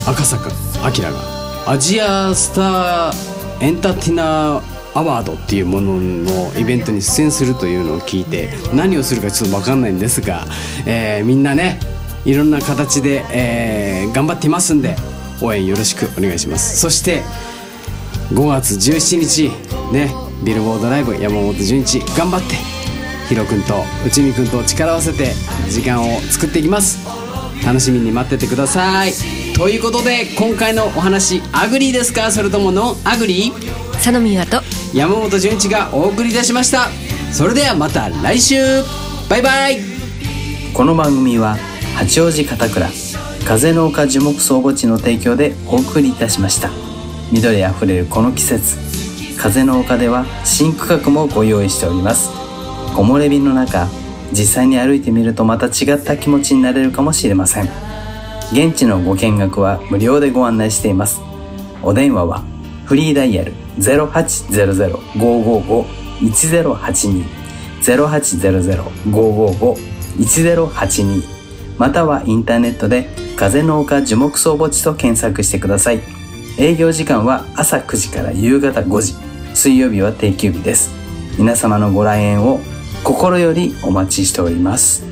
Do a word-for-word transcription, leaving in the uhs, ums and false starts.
赤坂明がアジアスターエンターテイナーアワードっていうもののイベントに出演するというのを聞いて、何をするかちょっと分かんないんですが、えー、みんなねいろんな形で、えー、頑張っていますんで応援よろしくお願いします。そしてごがつじゅうしちにちね、ビルボードライブ山本純一頑張ってヒロ君と内海君と力を合わせて時間を作っていきます。楽しみに待っててください。ということで今回のお話アグリーですか、それともノンアグリー？ 佐野美和と山本純一がお送りいたしました。それではまた来週、バイバイ。 この番組は八王子片倉風の丘樹木葬墓地の提供でお送りいたしました。緑あふれるこの季節、風の丘では新区画もご用意しております。木漏れ日の中、実際に歩いてみるとまた違った気持ちになれるかもしれません。現地のご見学は無料でご案内しています。お電話はフリーダイヤル ゼロはちゼロゼロ ごーごーご いちゼロはちに ゼロはちゼロゼロ ごーごーご いちゼロはちに、またはインターネットで風の丘樹木葬墓地と検索してください。営業時間は朝くじから夕方ごじ、水曜日は定休日です。皆様のご来園を心よりお待ちしております。